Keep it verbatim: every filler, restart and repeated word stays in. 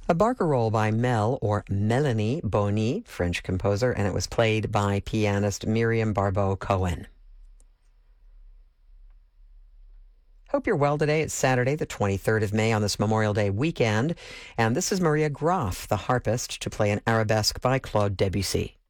A barcarolle by Mel, or Melanie Boni, French composer, and it was played by pianist Miriam Barbeau-Cohen. Hope you're well today. It's Saturday, the twenty-third of May on this Memorial Day weekend, and this is Maria Graf, the harpist, to play an arabesque by Claude Debussy.